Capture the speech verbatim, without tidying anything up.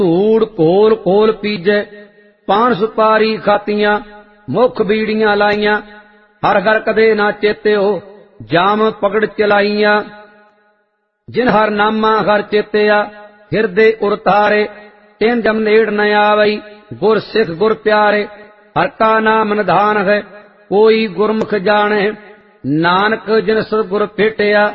ਧੂੜ ਘੋਲ ਘੋਲ ਪੀਜੈ। ਪਾਨ ਸੁਪਾਰੀ ਖਾਤੀਆਂ, ਮੁਖ ਬੀੜੀਆਂ ਲਾਈਆਂ। ਹਰ ਹਰ ਕਦੇ ਨਾ ਚੇਤਿਓ, ਜਾਮ ਪਕੜ ਚਲਾਈਆਂ। ਜਿਨ ਹਰ ਨਾਮਾ ਹਰ ਚੇਤਿਆ, ਹਿਰਦੇ ਉਰਤਾਰੇ। ਤਿਨ ਜਮ ਨੇੜ ਨ ਆਵਈ, ਗੁਰ ਸਿੱਖ ਗੁਰ ਪਿਆਰੇ। ਹਰ ਕਾ ਨਾਮ ਨਿਧਾਨ ਹੈ, ਕੋਈ ਗੁਰਮੁਖ ਜਾਣੈ। ਨਾਨਕ ਜਿਨ ਸਤਿਗੁਰ ਭੇਟਿਆ,